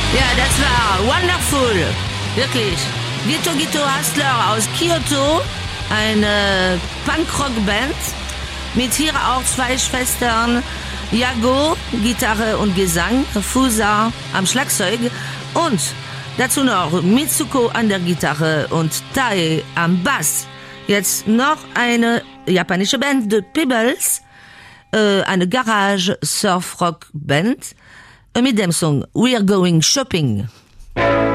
Ja, das war wonderful. Wirklich. Gito Hustler aus Kyoto, eine Punkrock-Band mit hier auch zwei Schwestern, Yago, Gitarre und Gesang, Fusa am Schlagzeug und dazu noch Mitsuko an der Gitarre und Tae am Bass. Jetzt noch eine japanische Band, The Pebbles, eine Garage-Surf-Rock-Band mit dem Song We're Going Shopping.